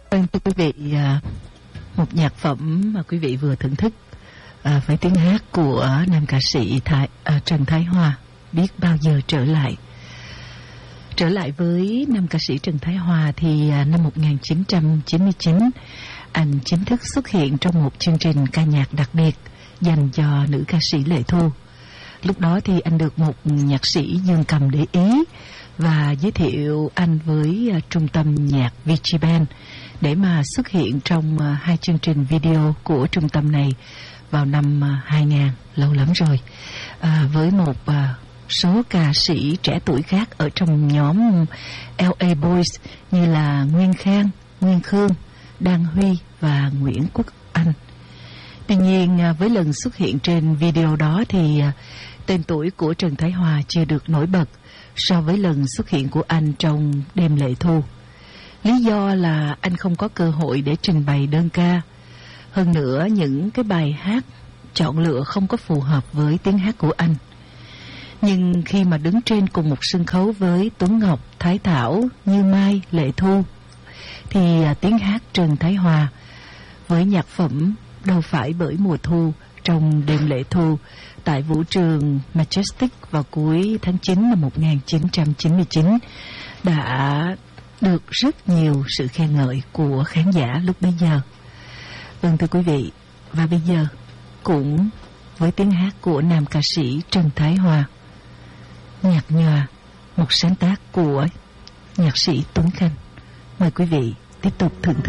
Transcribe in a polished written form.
Vâng, thưa quý vị, một nhạc phẩm mà quý vị vừa thưởng thức với tiếng hát của nam ca sĩ Trần Thái Hòa, Biết Bao Giờ Trở Lại. Trở lại với nam ca sĩ Trần Thái Hòa thì năm 1999, anh chính thức xuất hiện trong một chương trình ca nhạc đặc biệt dành cho nữ ca sĩ Lệ Thu. Lúc đó thì anh được một nhạc sĩ dương cầm để ý và giới thiệu anh với trung tâm nhạc Vigiban để mà xuất hiện trong hai chương trình video của trung tâm này vào năm 2000, lâu lắm rồi, với một số ca sĩ trẻ tuổi khác ở trong nhóm LA Boys như là Nguyên Khang, Nguyên Khương, Đan Huy và Nguyễn Quốc Anh. Tuy nhiên với lần xuất hiện trên video đó thì tên tuổi của Trần Thái Hòa chưa được nổi bật so với lần xuất hiện của anh trong Đêm Lệ Thu. Lý do là anh không có cơ hội để trình bày đơn ca. Hơn nữa những cái bài hát chọn lựa không có phù hợp với tiếng hát của anh. Nhưng khi mà đứng trên cùng một sân khấu với Tuấn Ngọc, Thái Thảo, Như Mai, Lệ Thu thì tiếng hát Trần Thái Hòa với nhạc phẩm Đâu Phải Bởi Mùa Thu trong Đêm Lệ Thu tại vũ trường Majestic vào cuối tháng 9 năm 1999 đã được rất nhiều sự khen ngợi của khán giả lúc bấy giờ. Vâng, thưa quý vị, và bây giờ cũng với tiếng hát của nam ca sĩ Trần Thái Hòa, Nhạc Nhòa, một sáng tác của nhạc sĩ Tuấn Khanh. Mời quý vị tiếp tục thưởng thức.